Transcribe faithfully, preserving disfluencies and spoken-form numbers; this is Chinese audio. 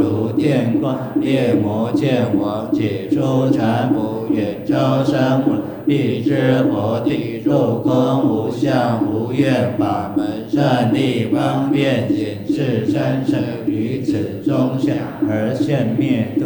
如电光，烈魔剑王解除缠缚，愿招生闻，地之火地入空，无相无愿，法门胜利方便，显示生生于此中下而现灭度。